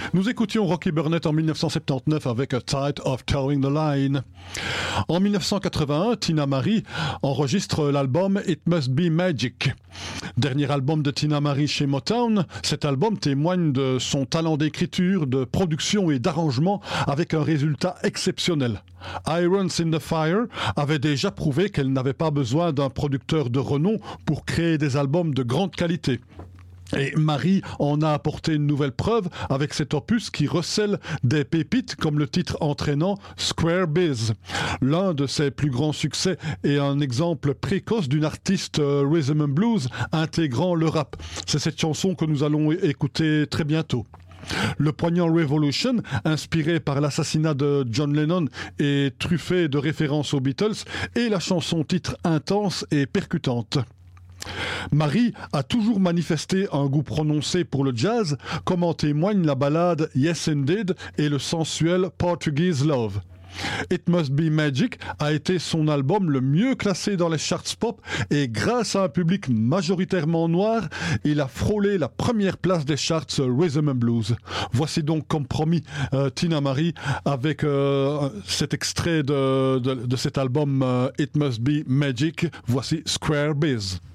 Nous écoutions Rocky Burnett en 1979 avec A Tired of Towing the Line. En 1981, Tina Marie enregistre l'album It Must Be Magic. Dernier album de Tina Marie chez Motown, cet album témoigne de son talent d'écriture, de production et d'arrangement avec un résultat exceptionnel. Irons in the Fire avait déjà prouvé qu'elle n'avait pas besoin d'un producteur de renom pour créer des albums de grande qualité. Et Marie en a apporté une nouvelle preuve avec cet opus qui recèle des pépites comme le titre entraînant Square Biz. L'un de ses plus grands succès est un exemple précoce d'une artiste rhythm and blues intégrant le rap. C'est cette chanson que nous allons écouter très bientôt. Le poignant Revolution, inspiré par l'assassinat de John Lennon et truffé de références aux Beatles, est la chanson titre intense et percutante. Marie a toujours manifesté un goût prononcé pour le jazz, comme en témoigne la ballade Yes Indeed et le sensuel Portuguese Love. It Must Be Magic a été son album le mieux classé dans les charts pop et grâce à un public majoritairement noir, il a frôlé la première place des charts Rhythm and Blues. Voici donc comme promis Tina Marie avec cet extrait de cet album It Must Be Magic. Voici Square Biz.